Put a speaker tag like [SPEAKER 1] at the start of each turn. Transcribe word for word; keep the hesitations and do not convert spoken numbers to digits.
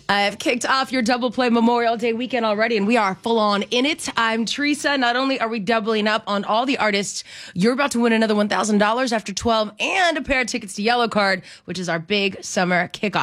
[SPEAKER 1] I've kicked off your Double Play Memorial Day weekend already, and we are full on in it. I'm Teresa. Not only are we doubling up on all the artists, you're about to win another one thousand dollars after twelve and a pair of tickets to Yellow Card, which is our big summer kickoff.